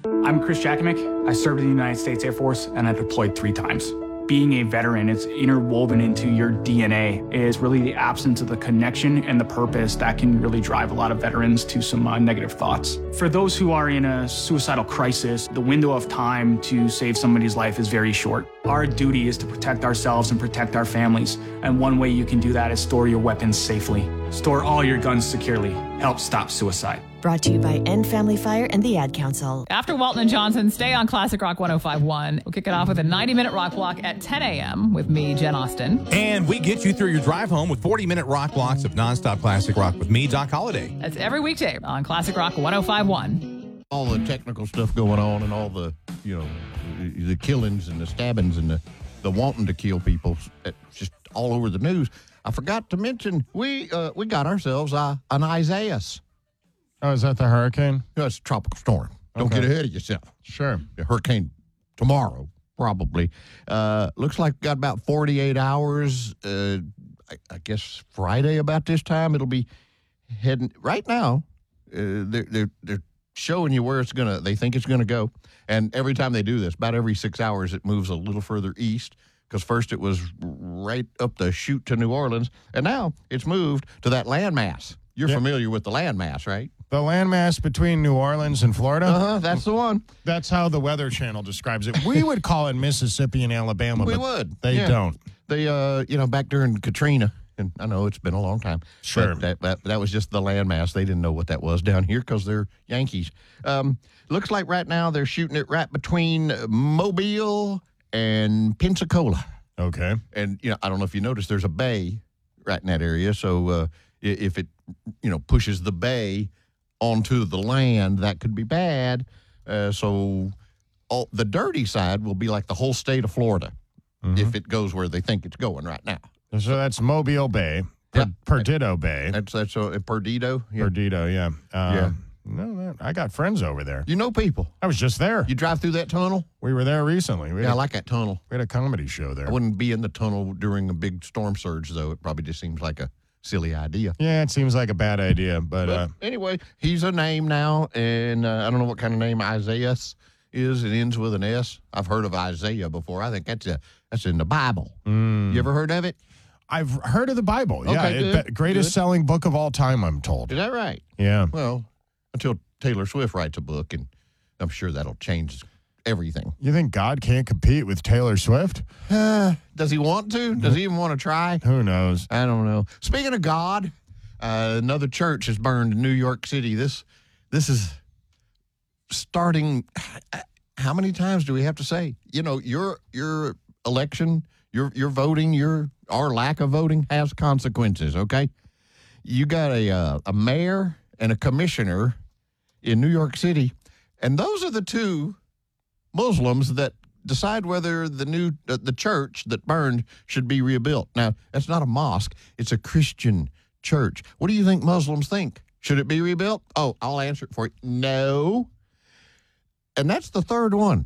I'm Chris Jakimick. I served in the United States Air Force and I deployed 3 times. Being a veteran, it's interwoven into your DNA. It is really the absence of the connection and the purpose that can really drive a lot of veterans to some negative thoughts. For those who are in a suicidal crisis, the window of time to save somebody's life is very short. Our duty is to protect ourselves and protect our families. And one way you can do that is store your weapons safely. Store all your guns securely. Help stop suicide. Brought to you by End Family Fire and the Ad Council. After Walton and Johnson, stay on Classic Rock 105.1. We'll kick it off with a 90-minute rock block at 10 a.m. with me, Jen Austen. And we get you through your drive home with 40-minute rock blocks of nonstop classic rock with me, Doc Holliday. That's every weekday on Classic Rock 105.1. All the technical stuff going on and all the, the killings and the stabbings and the wanting to kill people, it's just all over the news. I forgot to mention, we got ourselves an Isaias. Oh, is that the hurricane? It's a tropical storm. Don't get ahead of yourself. Sure. A hurricane tomorrow, probably. Looks like got about 48 hours. I guess Friday about this time it'll be heading. Right now, they're showing you where they think it's gonna go. And every time they do this, about every 6 hours, it moves a little further east. Because first it was right up the chute to New Orleans, and now it's moved to that landmass. You're familiar with the landmass, right? The landmass between New Orleans and Florida? That's the one. That's how the Weather Channel describes it. We would call it Mississippi and Alabama, We but would. they don't. They, back during Katrina, and I know it's been a long time. Sure. But that was just the landmass. They didn't know what that was down here because they're Yankees. Looks like right now they're shooting it right between Mobile and Pensacola. Okay. And, I don't know if you noticed, there's a bay right in that area. So if it, pushes the bay onto the land, that could be bad. So the dirty side will be like the whole state of Florida if it goes where they think it's going right now. So that's Mobile Bay, Perdido Bay. That's Perdido? Yeah. Perdido, yeah. Yeah. No, I got friends over there. You know people. I was just there. You drive through that tunnel? We were there recently. I like that tunnel. We had a comedy show there. I wouldn't be in the tunnel during a big storm surge, though. It probably just seems like a silly idea. Yeah, it seems like a bad idea. But anyway, he's a name now, and I don't know what kind of name Isaias is. It ends with an S. I've heard of Isaiah before. I think that's in the Bible. You ever heard of it? I've heard of the Bible. Okay, yeah, greatest selling book of all time, I'm told. Is that right? Yeah. Well, until Taylor Swift writes a book, and I'm sure that'll change everything. You think God can't compete with Taylor Swift? Does he want to? Does he even want to try? Who knows? I don't know. Speaking of God, another church has burned in New York City. This is starting. How many times do we have to say? Your election, your voting, our lack of voting has consequences. Okay, you got a mayor and a commissioner in New York City, and those are the two Muslims that decide whether the church that burned should be rebuilt. Now, that's not a mosque. It's a Christian church. What do you think Muslims think? Should it be rebuilt? Oh, I'll answer it for you. No. And that's the third one.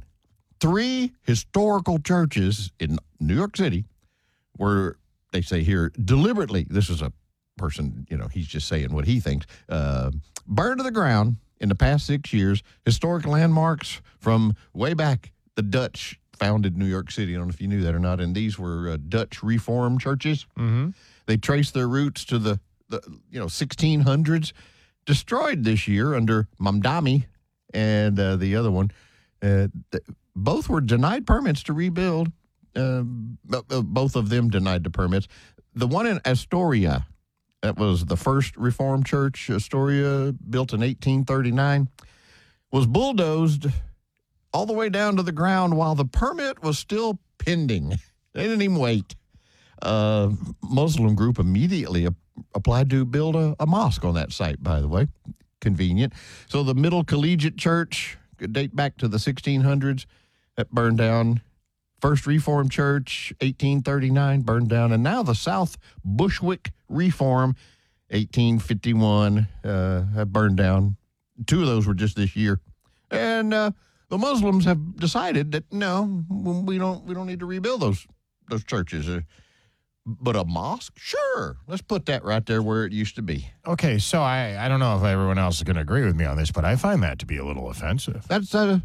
3 historical churches in New York City were, they say here, deliberately, this is a person, he's just saying what he thinks, burned to the ground in the past 6 years, historic landmarks from way back. The Dutch founded New York City. I don't know if you knew that or not. And these were Dutch Reformed churches. Mm-hmm. They traced their roots to the 1600s. Destroyed this year under Mamdani and the other one. Both were denied permits to rebuild. Both of them denied the permits. The one in Astoria, that was the first Reformed church, Astoria, built in 1839, was bulldozed all the way down to the ground while the permit was still pending. They didn't even wait. Muslim group immediately applied to build a mosque on that site, by the way. Convenient. So the Middle Collegiate Church could date back to the 1600s. That burned down. First Reformed Church, 1839, burned down. And now the South Bushwick Reform, 1851, burned down. 2 of those were just this year. And the Muslims have decided that, no, we don't need to rebuild those churches. But a mosque? Sure. Let's put that right there where it used to be. Okay, so I don't know if everyone else is going to agree with me on this, but I find that to be a little offensive. That's